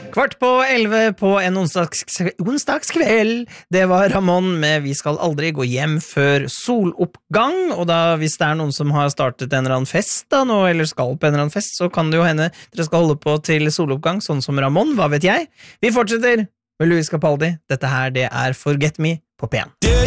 11:15 på en onsdagskveld. Det var Ramón med Vi skal aldri gå hjem før soloppgang. Og da, hvis det noen som har startet en eller annen fest da nå, eller skal på en eller annen fest, så kan det jo hende dere skal holde på til soloppgang, sånn som Ramón, hva vet jeg. Vi fortsetter med Luis Capaldi. Dette her, det Forget Me på P1.